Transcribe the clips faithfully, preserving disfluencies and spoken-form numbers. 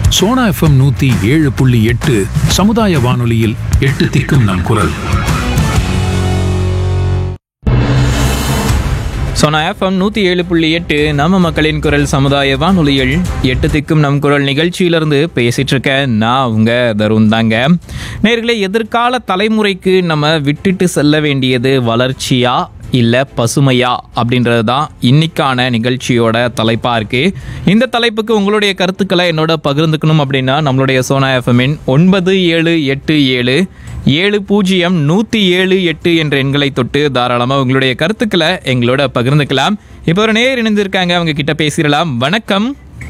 Sona FM நூத்தி ஏழு புள்ளி எட்டு சமுதாய வானொலியில் எட்டு திக்கும் நம் குரல். சோனா எஃப்எம் நூற்றி ஏழு புள்ளி எட்டு நம்ம மக்களின் குரல் சமுதாய வானொலியில் எட்டு திக்கும் நம் குரல் நிகழ்ச்சியிலிருந்து பேசிட்டு இருக்கேன் நான் உங்க தருண் தாங்க. நேர்களே, எதிர்கால தலைமுறைக்கு நம்ம விட்டுட்டு செல்ல வேண்டியது வளர்ச்சியா இல்லை பசுமையா அப்படின்றது தான் இன்னைக்கான நிகழ்ச்சியோட தலைப்பாக இருக்குது. இந்த தலைப்புக்கு உங்களுடைய கருத்துக்களை என்னோட பகிர்ந்துக்கணும் அப்படின்னா நம்மளுடைய சோனா எஃப்எம்மின் ஒன்பது ஏழு எட்டு ஏழு ஏழு பூஜ்ஜியம் நூற்றி ஏழு எட்டு என்ற எண்களை தொட்டு தாராளமாக உங்களுடைய கருத்துக்களை எங்களோட பகிர்ந்துக்கலாம். இப்போ ஒரு நேர் இணைந்திருக்காங்க, அவங்க கிட்ட பேசிடலாம். வணக்கம்.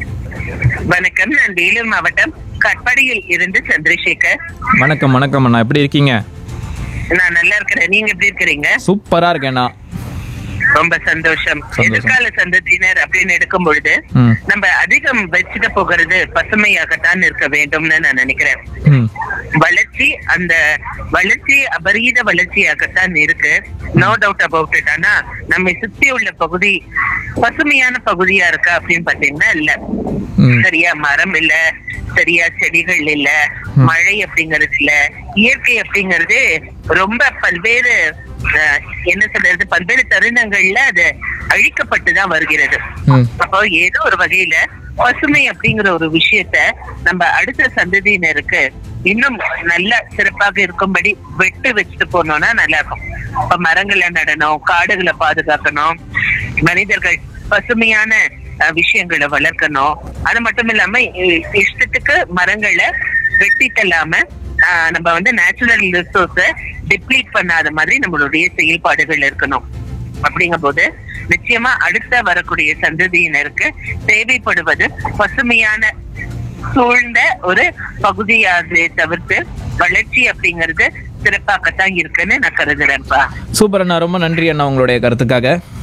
வணக்கம், நான் வேலூர் மாவட்டம் கட்பாடியில் இருந்து சந்திரசேகர். வணக்கம். வணக்கம் அண்ணா, எப்படி இருக்கீங்க? நான் நல்லா இருக்கிறேன், நீங்க எப்படி இருக்கிறீங்க? சூப்பரா இருக்கேண்ணா. ரொம்ப சந்தோஷம். எதிர்கால சந்ததியினர் அப்படின்னு எடுக்கும் பொழுது நம்ம அதிகம் வச்சுட்டு போகிறது பசுமையாகத்தான் இருக்க வேண்டும்னு நான் நினைக்கிறேன். வளர்ச்சி அந்த வளர்ச்சி அபரீத வளர்ச்சியாகத்தான் இருக்கு, நோ டவுட் அபவுட் இட். ஆனா நம்மை சுத்தி உள்ள பகுதி பசுமையான பகுதியா இருக்கா அப்படின்னு பாத்தீங்கன்னா இல்ல. சரியா மரம் இல்ல, சரியா செடிகள் இல்ல, மழை அப்படிங்கிறது இல்ல, இயற்கை அப்படிங்கிறது ரொம்ப பல்வேறு என்ன சொல்றது பல்வேறு தருணங்கள்ல அது அழிக்கப்பட்டுதான் வருகிறது. அப்போ ஏதோ ஒரு வகையில பசுமை அப்படிங்கிற ஒரு விஷயத்த நம்ம அடுத்த சந்ததியினருக்கு இன்னும் நல்ல சிறப்பாக இருக்கும்படி வெட்டு வச்சுட்டு போனோம்னா நல்லா இருக்கும். இப்ப மரங்களை நடணும், காடுகளை பாதுகாக்கணும், மனிதர்கள் பசுமையான விஷயங்களை வளர்க்கணும். அது மட்டும் இல்லாம இஷ்டத்துக்கு மரங்களை வெட்டி தள்ளாம நம்ம வந்து நேச்சுரல் ரிசோர்ஸ டிப்ளீட் பண்ணாத மாதிரி நம்மளுடைய செயல்பாடுகள் இருக்கணும். அப்படிங்கும் போது நிச்சயமா அடுத்த வரக்கூடிய சந்ததியினருக்கு தேவைப்படுவது பசுமையான சூழ்ந்த ஒரு பகுதியாகவே தவிர்த்து வளர்ச்சி அப்படிங்கிறது சிறப்பாகத்தான் இருக்குன்னு நான் கருதுறேன்ப்பா. சூப்பர் அண்ணா, ரொம்ப நன்றி அண்ணா உங்களுடைய கருத்துக்காக.